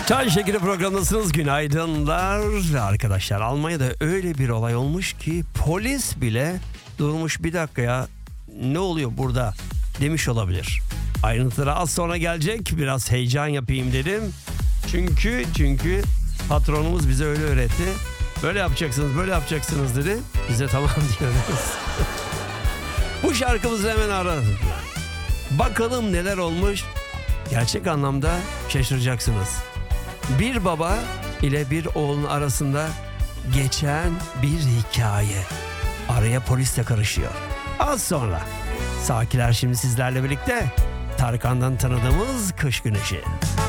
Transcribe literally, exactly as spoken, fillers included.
Çay Şekeri programındasınız. Günaydınlar arkadaşlar. Almanya'da öyle bir olay olmuş ki polis bile durmuş, bir dakika ya ne oluyor burada demiş olabilir. Ayrıntılara az sonra gelecek. Biraz heyecan yapayım dedim. Çünkü çünkü patronumuz bize öyle öğretti. Böyle yapacaksınız, böyle yapacaksınız dedi. Biz de tamam diyoruz. Bu şarkımızı hemen aradım. Bakalım neler olmuş. Gerçek anlamda şaşıracaksınız. Bir baba ile bir oğlun arasında geçen bir hikaye. Araya polis de karışıyor. Az sonra. Sakiler şimdi sizlerle birlikte. Tarkan'dan tanıdığımız Kış Güneşi.